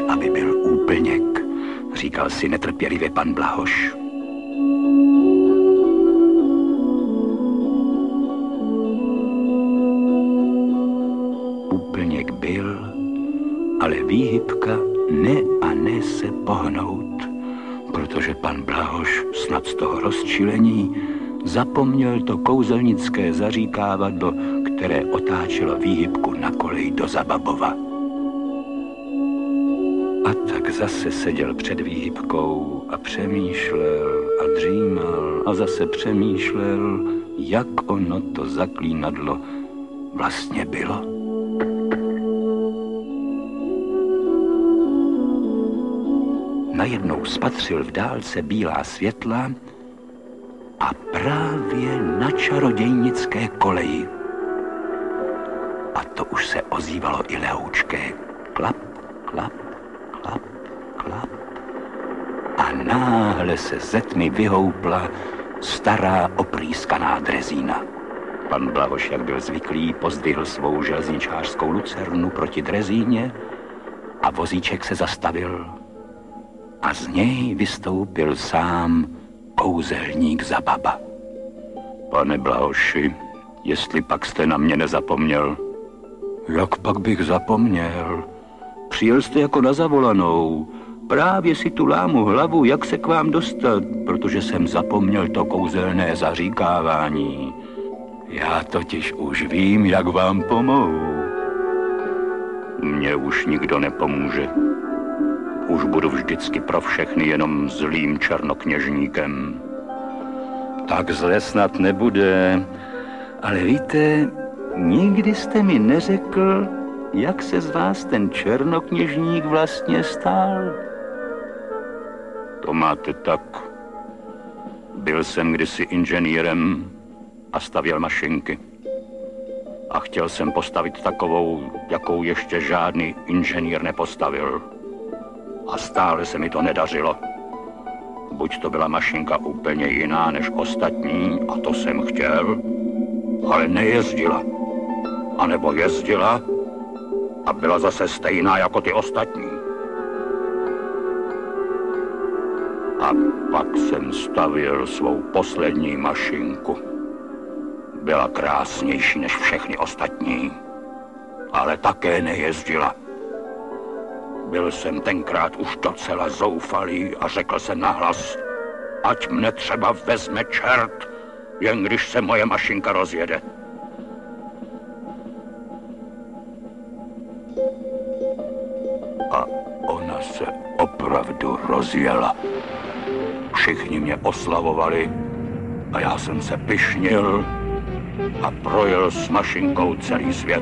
aby byl úplněk, říkal si netrpělivě pan Blahoš. Úplněk byl, ale výhybka ne a ne se pohnout, protože pan Blahoš snad z toho rozčilení zapomněl to kouzelnické zaříkávadlo, které otáčelo výhybku na kolej do Zababova. A tak zase seděl před výhybkou a přemýšlel a dřímal a zase přemýšlel, jak ono to zaklínadlo vlastně bylo. Najednou spatřil v dálce bílá světla a právě na čarodějnické koleji. A to už se ozývalo i lehoučké. Klap, klap, klap, klap. A náhle se ze tmy vyhoupla stará oprýskaná drezína. Pan Blahoš, jak byl zvyklý, pozdvihl svou železničářskou lucernu proti drezíně a vozíček se zastavil. A z něj vystoupil sám kouzelník Zababa. Pane Blahoši, jestli pak jste na mě nezapomněl? Jak pak bych zapomněl? Přijel jste jako na zavolanou. Právě si tu lámu hlavu, jak se k vám dostat, protože jsem zapomněl to kouzelné zaříkávání. Já totiž už vím, jak vám pomohu. Mně už nikdo nepomůže. Už budu vždycky pro všechny jenom zlým černokněžníkem. Tak zle snad nebude, ale víte, nikdy jste mi neřekl, jak se z vás ten černokněžník vlastně stal. To máte tak. Byl jsem kdysi inženýrem a stavěl mašinky. A chtěl jsem postavit takovou, jakou ještě žádný inženýr nepostavil. A stále se mi to nedařilo. Buď to byla mašinka úplně jiná než ostatní, a to jsem chtěl, ale nejezdila. A nebo jezdila a byla zase stejná jako ty ostatní. A pak jsem stavěl svou poslední mašinku. Byla krásnější než všechny ostatní, ale také nejezdila. Byl jsem tenkrát už docela zoufalý a řekl jsem nahlas, ať mne třeba vezme čert, jen když se moje mašinka rozjede. A ona se opravdu rozjela. Všichni mě oslavovali a já jsem se pyšnil a projel s mašinkou celý svět.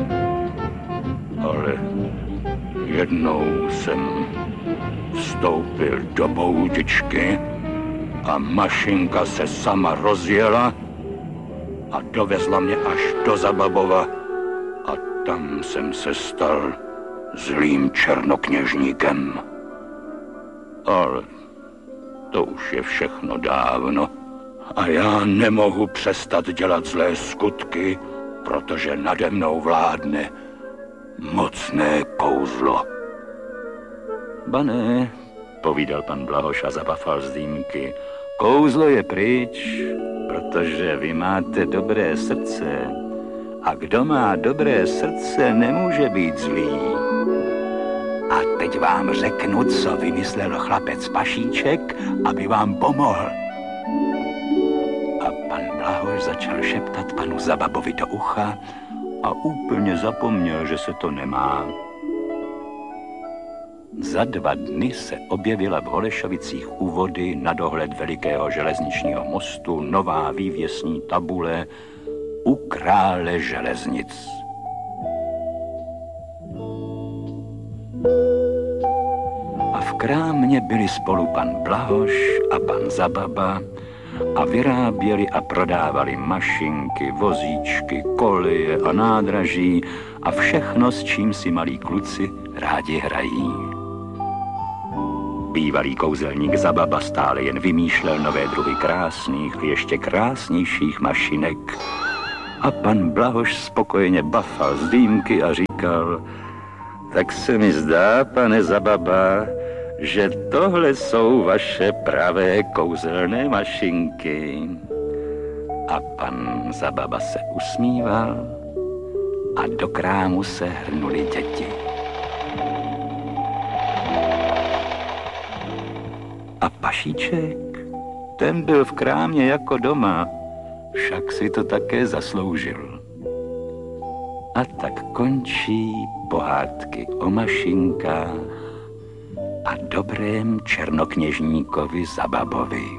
Ale jednou jsem vstoupil do boudičky a mašinka se sama rozjela a dovezla mě až do Zababova a tam jsem se stal zlým černokněžníkem. Ale to už je všechno dávno a já nemohu přestat dělat zlé skutky, protože nade mnou vládne mocné kouzlo. Ba ne, povídal pan Blahoš a zabafal z dýmky. Kouzlo je pryč, protože vy máte dobré srdce. A kdo má dobré srdce, nemůže být zlý. A teď vám řeknu, co vymyslel chlapec Pašíček, aby vám pomohl. A pan Blahoš začal šeptat panu Zababovi do ucha a úplně zapomněl, že se to nemá. Za 2 dny se objevila v Holešovicích u vody na dohled velikého železničního mostu nová vývěsní tabule u krále železnic. A v krámě byli spolu pan Blahoš a pan Zababa a vyráběli a prodávali mašinky, vozíčky, koleje a nádraží a všechno, s čím si malí kluci rádi hrají. Bývalý kouzelník Zababa stále jen vymýšlel nové druhy krásných a ještě krásnějších mašinek a pan Blahoš spokojeně bafal z dýmky a říkal, Tak se mi zdá, pane Zababa, že tohle jsou vaše pravé kouzelné mašinky. A pan Zababa se usmíval a do krámu se hrnuli děti. A Pašíček, ten byl v krámě jako doma, však si to také zasloužil. A tak končí pohádky o mašinkách a dobrém černokněžníkovi Zababovi.